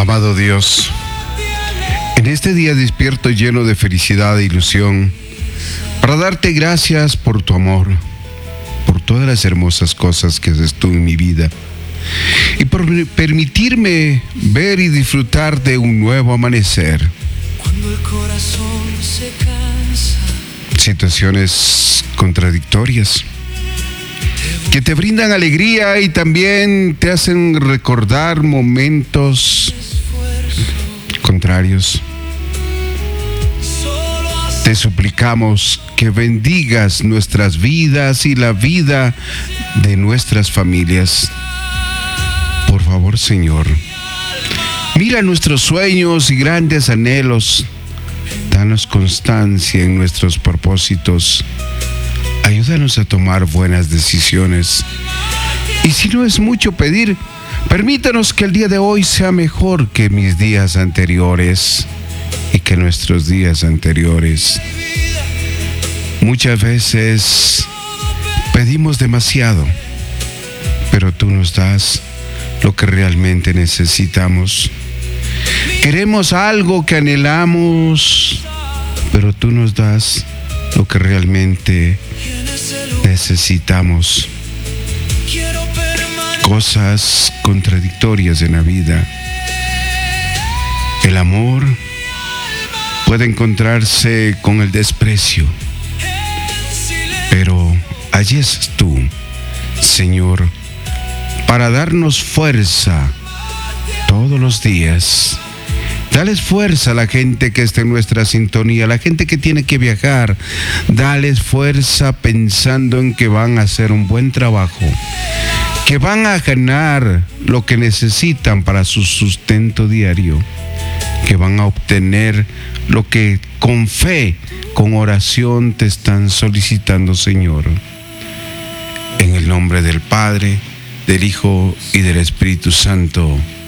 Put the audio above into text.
Amado Dios, en este día despierto lleno de felicidad e ilusión para darte gracias por tu amor, por todas las hermosas cosas que haces tú en mi vida y por permitirme ver y disfrutar de un nuevo amanecer. Cuando el corazón se cansa, situaciones contradictorias que te brindan alegría y también te hacen recordar momentos contrarios. Te suplicamos que bendigas nuestras vidas y la vida de nuestras familias. Por favor, Señor, mira nuestros sueños y grandes anhelos. Danos constancia en nuestros propósitos. Ayúdanos a tomar buenas decisiones. Y si no es mucho pedir, permítanos que el día de hoy sea mejor que mis días anteriores y que nuestros días anteriores. Muchas veces pedimos demasiado, pero tú nos das lo que realmente necesitamos. Queremos algo que anhelamos, pero tú nos das lo que realmente necesitamos. Cosas contradictorias en la vida. El amor puede encontrarse con el desprecio, pero allí estás tú, Señor, para darnos fuerza todos los días. Dales fuerza a la gente que está en nuestra sintonía, a la gente que tiene que viajar. Dales fuerza pensando en que van a hacer un buen trabajo, que van a ganar lo que necesitan para su sustento diario, que van a obtener lo que con fe, con oración te están solicitando, Señor. En el nombre del Padre, del Hijo y del Espíritu Santo.